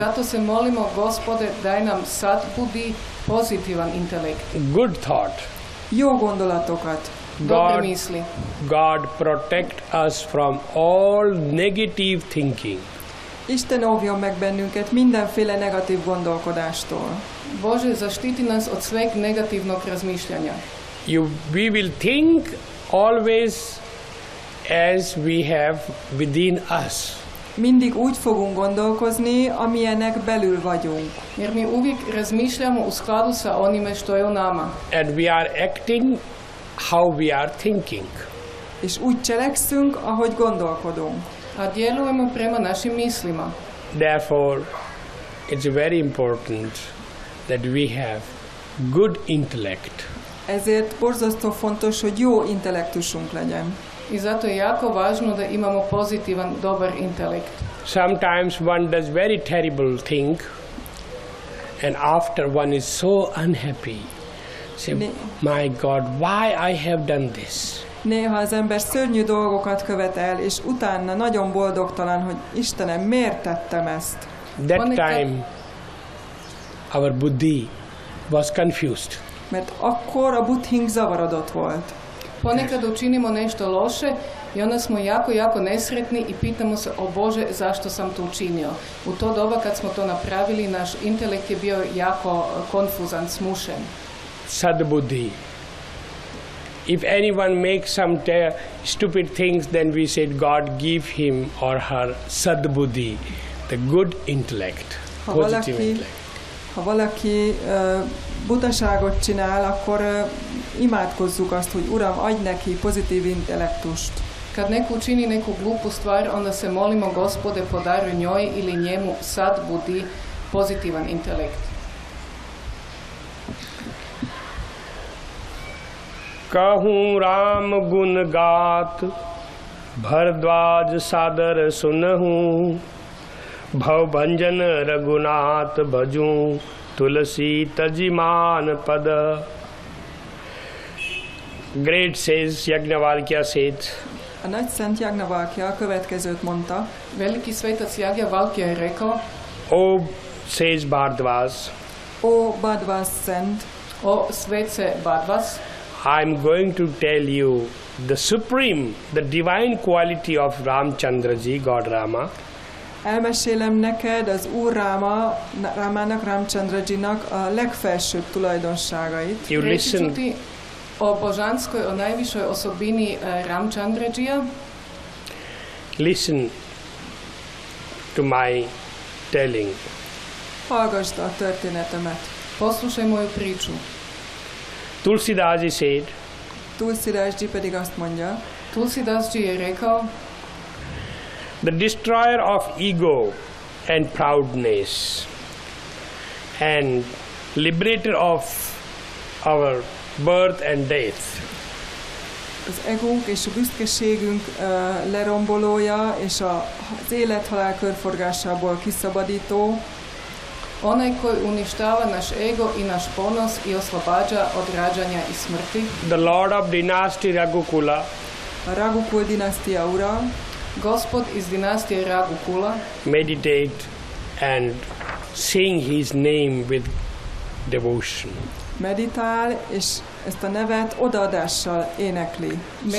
Zato se molimo, Gospode, daj nam sadbudi pozitivan intelekt. Good thought. Jó gondolatokat. Dobre misli. God protect us from all negative thinking. Isten óvjon meg bennünket mindenféle negatív gondolkodástól. Bože, zaštiti nas od sveg negativnog razmišljanja. We will think always as we have within us. Mindig úgy fogunk gondolkozni, amilyenek belül vagyunk. Jer mi uvijek razmišljamo u skladu sa onime što je u nama. And we are acting how we are thinking. És úgy cselekszünk, ahogy gondolkodunk. A djelujemo prema našim mislima. Therefore, it's very important that we have good intellect. Ezért borzasztó fontos, hogy jó intellektusunk legyen. I zato je jako važno da imamo pozitivan, dobar intelekt. Sometimes one does very terrible thing and after one is so unhappy. Say, my God, why I have done this? Néha az ember szörnyű dolgokat követ el, és utána nagyon boldogtalan, hogy Istenem, miért tettem ezt? That time our buddhi was confused. Mert akkor a buddhink zavarodott volt. Ponekad učinimo nešto loše i onda smo jako nesretni i pitamo se, o Bože, zašto sam to učinio. U to doba kad smo to napravili, naš intelekt je bio jako konfuzan, smušen. Sadbuddhi. If anyone makes some stupid things, then we said God give him or her sadbuddhi, the good intellect, positive intellect. Ha valaki butaságot csinál, akkor imádkozzuk azt, hogy Uram, adj neki pozitív intellektust. Kad neko učini neku glupu stvar, onda se molimo, Gospode, podaruj njoj ili njemu sadbudi, pozitivan intelekt. कहूँ राम गुण गात भरद्वाज सादर सुनहूँ भव भंजन रघुनाथ भजूं तुलसी तजिमान पद. Great says Yagnavalkya said. A nagy szent Yagnavalkya a következőt mondta. Veliki svetac Yagnavalkya je rekao. O says Bhardwaj. O Bhardwaj szent. O svetce Bhardwaj. I'm going to tell you the supreme, the divine quality of Ramchandraji, God Rama. Elmesélem neked az Úr Rámának, Ramchandrajinak a legfelsőbb tulajdonságait. You listen. O božanskoj, o najvišoj osobini Ramchandrajija. Listen to my telling. Hallgassd a történetemet. Poslušaj moju priču. Tulsidas ji said. Tulsidas ji pedig azt mondja. Tulsidas ji je rekao. The destroyer of ego and proudness and liberator of our birth and death. Az egónk és a büszkeségünk lerombolója és az élet-halál körforgásából kiszabadító. Onaj koji uništava naš ego i naš ponos i oslobađa od rađanja i smrti. The Lord of Dynasty Raghukula. A Raghukul dinasztia ura. Gospod iz dinastije Raghukula. Meditate and sing his name with devotion. Meditál, és ezt a nevet odaadással énekli.